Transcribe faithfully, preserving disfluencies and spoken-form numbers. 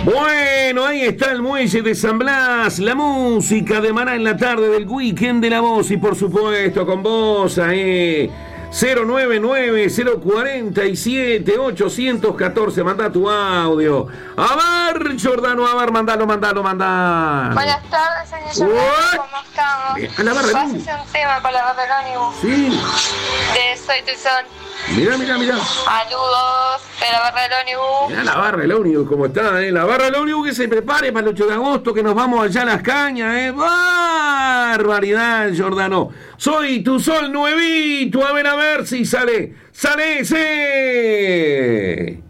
Bueno, ahí está el muelle de San Blas, la música de Maná en la tarde del Weekend de la Voz y por supuesto con vos ahí. cero nueve nueve, cero cuatro siete, ocho uno cuatro, manda tu audio. A ver, Jordano, a ver, mandalo, mandalo, mandalo. Buenas tardes, señor Jordano, ¿cómo estamos? Eh, a la barra del Pásese un tema para la barra del ónibus. Sí. De Soy tu Son. Mirá, mirá, mirá. Saludos de la barra del ónibus. Mirá la barra del ónibus, cómo está, ¿eh? La barra del ónibus que se prepare para el ocho de agosto, que nos vamos allá a Las Cañas, ¿eh? Barbaridad, Jordano. Soy tu sol nuevito, a ver, a ver si sale, sale ese.